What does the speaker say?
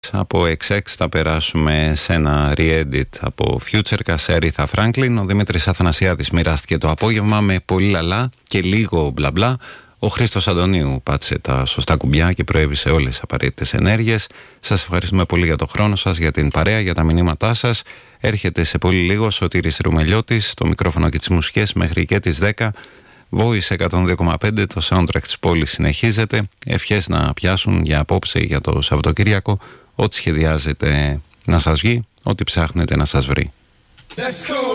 Από XX θα περάσουμε σε ένα re-edit από Future σε Aretha Franklin. Ο Δημήτρης Αθανασιάδης μοιράστηκε το απόγευμα με πολύ λαλά και λίγο μπλα μπλα. Ο Χρήστος Αντωνίου πάτησε τα σωστά κουμπιά και προέβησε όλες τις απαραίτητες ενέργειες. Σας ευχαριστούμε πολύ για το χρόνο σας, για την παρέα, για τα μηνύματά σας. Έρχεται σε πολύ λίγο Σωτήρης Ρουμελιώτης, το μικρόφωνο και τις μουσικές μέχρι και τις 10. Voice 102,5, το soundtrack της πόλης συνεχίζεται. Ευχές να πιάσουν για απόψε, για το Σαββατοκύριακο. Ό,τι σχεδιάζετε να σας βγει, ό,τι ψάχνετε να σας βρει.